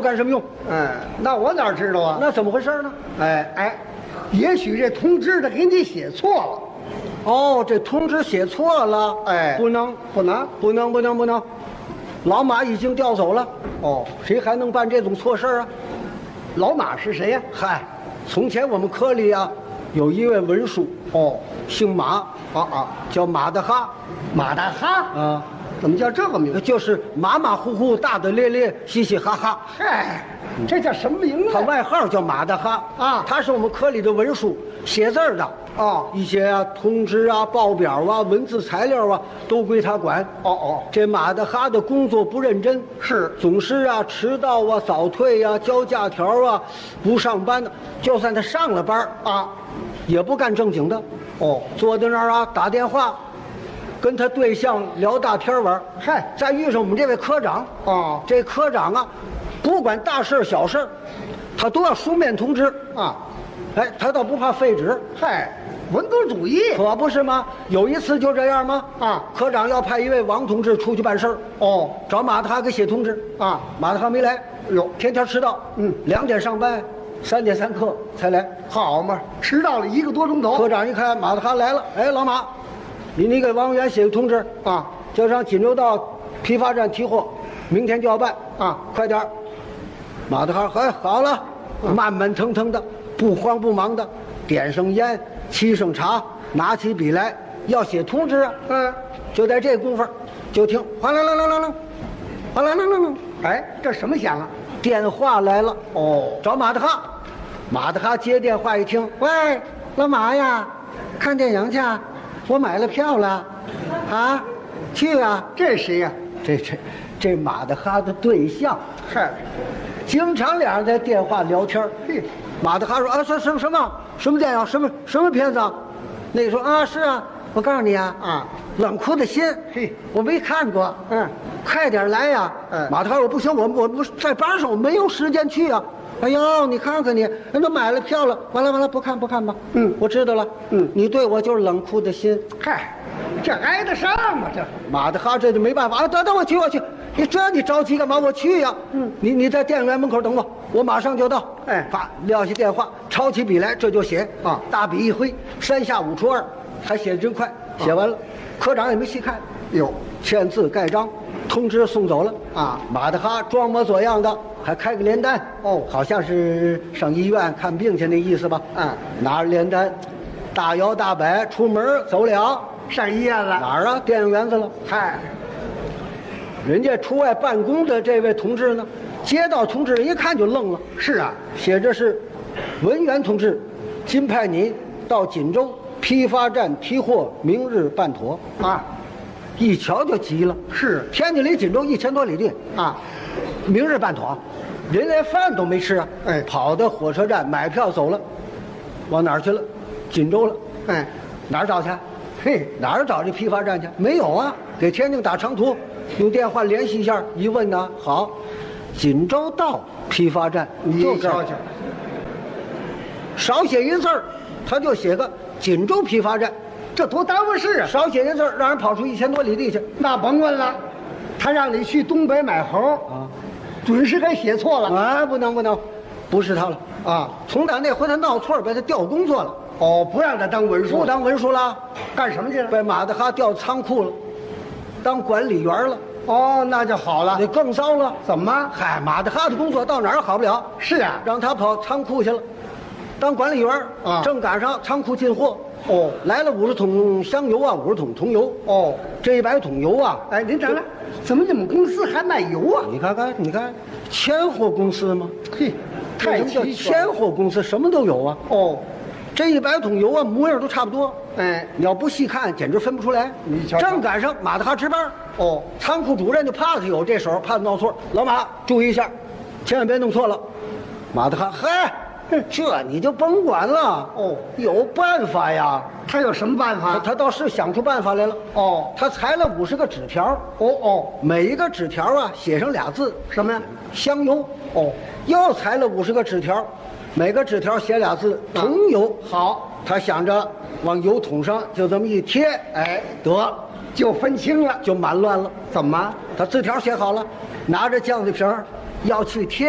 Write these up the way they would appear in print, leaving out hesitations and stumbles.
干什么用？ 那我哪知道啊？ 那怎么回事呢？ 也许这通知的给你写错了。 哦，这通知写错了。不能，老马已经调走了。 哦， 谁还能办这种错事啊？ 老马是谁呀？ 嗨，从前我们科里啊，有一位文书。 哦， 姓马。叫马大哈。 马大哈。怎么叫这个名字？ 就是马马虎虎、大大咧咧、嘻嘻哈哈。 嗨，这叫什么名字？ 他外号叫马大哈啊，他是我们科里的文书，写字的。一些通知啊、报表啊、文字材料啊，都归他管。这马大哈的工作不认真， 是总是迟到啊、早退啊、交假条啊、不上班的。就算他上了班也不干正经的。坐在那儿打电话。跟他对象聊大天玩，再遇上我们这位科长这科长不管大事小事，他都要书面通知他倒不怕废纸， 文牍主义可不是吗？有一次就这样吗？科长要派一位王同志出去办事儿，找马大哈给写通知马大哈没来，天天迟到，2点上班，3点3刻才来， 好嘛，迟到了1个多钟头。 科长一看马大哈来了，老马。你给王委员写个通知叫上锦州道批发站提货，明天就要办快点。马大哈好了，慢慢腾腾的，不慌不忙的，点上烟，沏上茶，拿起笔来要写通知就在这功夫，就听哗啦啦啦啦啦，哗啦啦啦啦， 这什么响啊？ 电话来了找马大哈。马大哈接电话一听，喂，老马呀，看电影去。我买了票了，去啊！ 这谁呀？ 这马大哈的对象，经常俩人在电话聊天。马大哈说什么电影？什么片子？那个说是啊，我告诉你冷酷的心，我没看过。快点来呀！马大哈说不行，我在班上，我没有时间去啊。哎呦，你看看你，人都买了票了，完了，不看吧。我知道了。你对我就是冷酷的心。 这挨得上吗？这马大哈这就没办法了。等我去。你着急干嘛？我去呀。你在电影院门口等我，我马上就到。撂下电话，抄起笔来，这就写大笔一挥，3下5除2，还写得真快。写完了，科长也没细看，签字盖章，通知送走了马大哈装模作样的。还开个联单好像是上医院看病去那意思吧。拿着联单，大摇大摆出门走了， 上医院了。 哪儿电影院子了。人家出外办公的这位同志呢，接到通知一看就愣了。 是写着是文员同志，今派你到锦州批发站提货，明日办妥一瞧就急了。 是天津离锦州1000多里地明日办妥，人连饭都没吃跑到火车站买票走了，往哪儿去了？锦州了。哪儿找去？哪儿找这批发站去？没有给天津打长途，用电话联系一下，一问好，锦州道批发站， 就这儿。 少写一字儿，他就写个锦州批发站， 这多耽误事啊！ 少写一字儿，让人跑出1000多里地去。 那甭问了，他让你去东北买猴准是给写错了。 不能，不是他了从打那回他闹错，被他调工作了。 不让他当文书， 不当文书了， 干什么去了？ 被马大哈调仓库了，当管理员了。 那就好了。 那更糟了。 怎么？ 马大哈的工作到哪儿好不了？ 是让他跑仓库去了，当管理员正赶上仓库进货来了50桶香油50桶桐油这100桶油您等等，怎么你们公司还卖油你看，千货公司吗？ 太什么叫千货公司？什么都有这100桶油模样都差不多。你要不细看，简直分不出来。 你瞧， 正赶上马大哈值班仓库主任就怕他有这手，怕他闹错。老马，注意一下，千万别弄错了。马大哈，这你就甭管了。有办法呀。 他有什么办法？ 他倒是想出办法来了。他裁了50个纸条。每一个纸条写上俩字， 什么呀？ 香油。又裁了50个纸条，每个纸条写俩字，桐油。 好， 他想着往油桶上就这么一贴，得就分清了， 就蛮乱了。 怎么？ 他字条写好了，拿着酱子瓶要去贴去。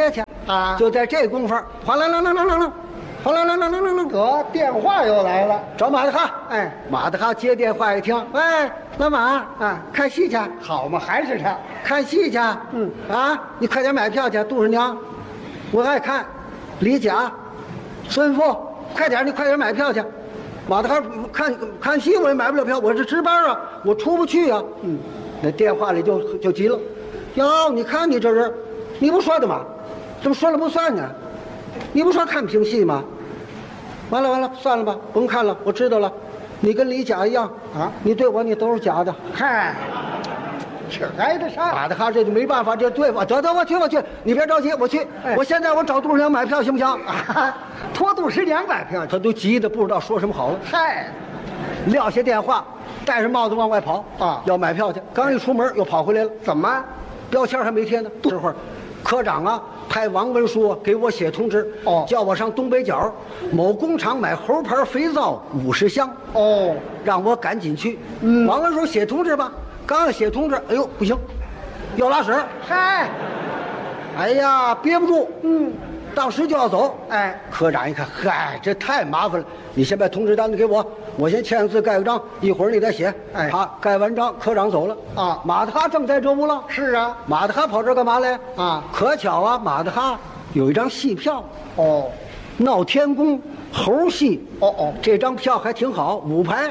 啊就在这功夫，哗啦啦啦啦啦啦，哗啦啦啦啦啦啦， 得电话又来了。 找马德哈。 哎， 马德哈接电话一听，喂，老马啊，看戏去？ 好嘛，还是他。 看戏去？你快点买票去，杜十娘，我爱看，李甲，孙富，快点，你快点买票去。马德哈看戏我也买不了票，我是值班啊，我出不去啊。那电话里就急了，哟，你看你这人，你不说的吗？怎么说了不算呢？你不说看评戏吗？完了，算了吧，甭看了，我知道了。你跟李甲一样啊，你对我你都是假的。 嗨，这挨得上。 马德哈这就没办法，这对吧？得，我去，你别着急，我去。我现在我找杜十娘买票行不行？ 托杜十娘买票去。 他都急得不知道说什么好了。 嗨， 撂下电话，戴着帽子往外跑啊， 要买票去。刚一出门又跑回来了， 怎么？ 标签还没贴呢。这会儿，科长啊派王文书给我写通知，叫我上东北角某工厂买猴牌肥皂50箱，让我赶紧去。王文书写通知吧，刚要写通知，哎呦不行，要拉屎。 嗨， 哎呀憋不住，当时就要走。 哎， 科长一看，嗨，这太麻烦了，你先把通知单子给我，我先签个字盖个章，一会儿你再写。 哎， 好，盖完章，科长走了啊。马德哈正在这屋了。 是啊， 马德哈跑这干嘛来？ 啊， 可巧啊，马德哈有一张戏票。闹天宫猴戏。这张票还挺好，5排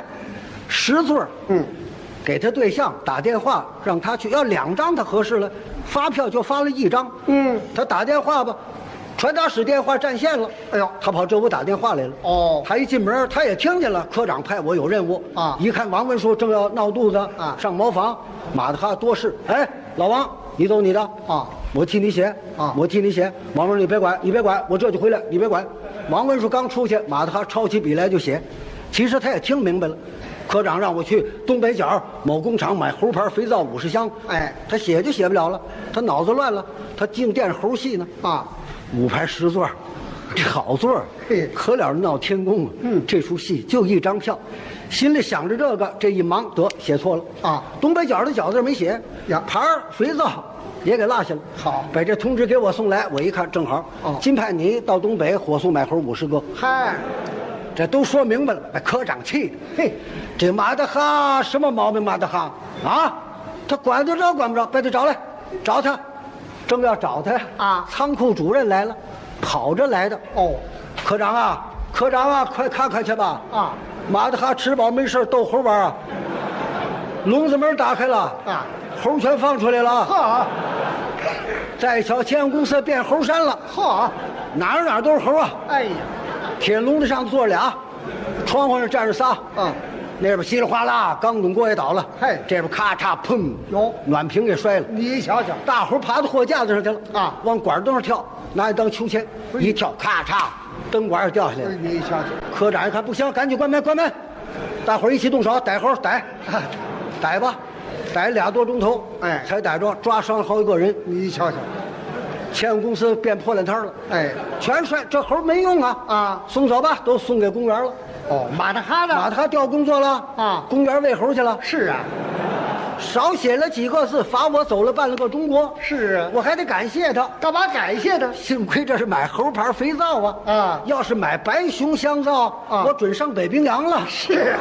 ，10座。给他对象打电话让他去，要2张他合适了，发票就发了1张。他打电话吧。传达室电话占线了，哎呦，他跑这屋打电话来了。他一进门，他也听见了，科长派我有任务啊。一看王文书正要闹肚子啊，上茅房，马德哈多事。哎，老王，你走你的啊，我替你写啊，我替你写。王文书你别管，我这就回来，你别管。王文书刚出去，马德哈抄起笔来就写。其实他也听明白了，科长让我去东北角某工厂买猴牌肥皂50箱。哎，他写就写不了了，他脑子乱了，他净惦着猴戏呢啊。5排10座，这好座，可了闹天宫啊！这出戏就1张票，心里想着这个，这一忙得写错了啊！东北角的角字没写呀，牌肥皂也给落下了。好，把这通知给我送来，我一看正好，今派你到东北火速买猴50个。嗨，这都说明白了，把科长气的。嘿，这马德哈什么毛病？马德哈啊，他管得着管不着，把他找来，找他。正要找他啊，仓库主任来了，跑着来的。科长啊，快看看去吧！啊，马德哈吃饱没事逗猴玩啊。笼子门打开了啊，猴全放出来了。呵，再瞧千万公司变猴山了。呵，哪都是猴啊！哎呀，铁笼子上坐俩，窗户上站着仨。那边稀里哗啦，钢桶锅也倒了。嘿，这边咔嚓砰，暖瓶给摔了。你瞧瞧，大伙爬到货架子上去了啊，往管灯上跳，拿一当秋千，一跳咔嚓，灯管也掉下来了。你瞧瞧，科长一看不行，赶紧关门，大伙一起动手逮猴，逮吧，逮2多钟头，哎，才逮着，抓伤了好几个人。你瞧瞧，千万公司变破烂摊了，哎，全摔，这猴没用啊，送走吧，都送给公园了。马德哈调工作了啊，公园喂猴去了。是啊，少写了几个字，罚我走了半个中国。是啊，我还得感谢他。干嘛感谢他？幸亏这是买猴牌肥皂啊！啊，要是买白熊香皂啊，我准上北冰洋了。是啊。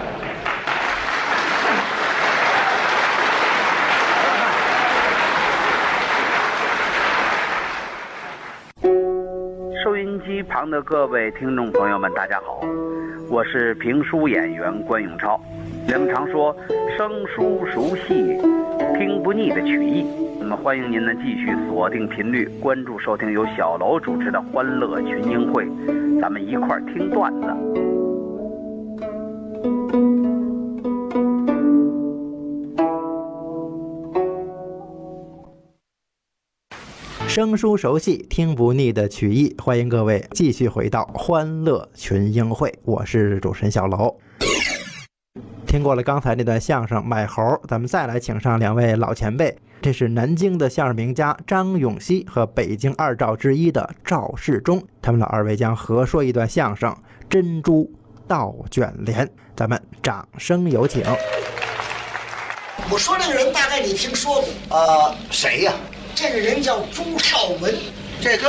收音机旁的各位听众朋友们，大家好，我是评书演员关永超。人们常说生疏熟悉，听不腻的曲艺。那么欢迎您呢继续锁定频率，关注收听由小楼主持的欢乐群英会，咱们一块儿听段子。 生疏熟悉，听不腻的曲艺，欢迎各位继续回到欢乐群英会，我是主持人小楼。听过了刚才那段相声买猴，咱们再来请上2位老前辈，这是南京的相声名家张永熙和北京2赵之一的赵世忠，他们老2位将合说一段相声《珍珠倒卷帘》，咱们掌声有请。 我说这个人大概你听说过，谁呀？这个人叫朱绍文，这跟